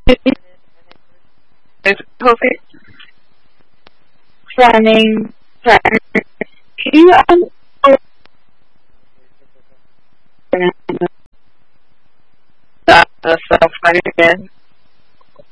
Is COVID planning? Can you the self again?